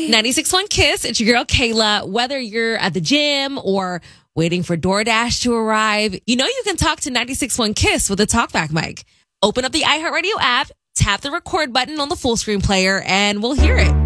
96.1 Kiss. It's your girl, Kayla. Whether you're at the gym or waiting for DoorDash to arrive, you know you can talk to 96.1 Kiss with a TalkBack mic. Open up the iHeartRadio app, tap the record button on the full screen player, and we'll hear it.